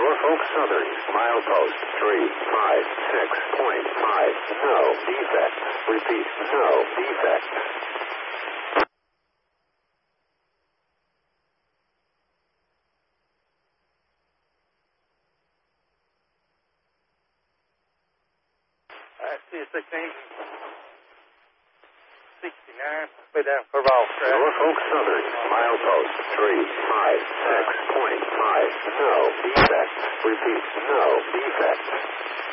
Norfolk Southern, milepost 356.5. No defect. Repeat, no defect. C16, 69, way down for Ball Track. Norfolk Southern, milepost 356.5. No defect. Repeat, no defect.